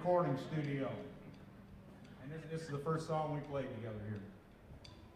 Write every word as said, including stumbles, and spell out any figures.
recording studio. And this, this is the first song we played together here.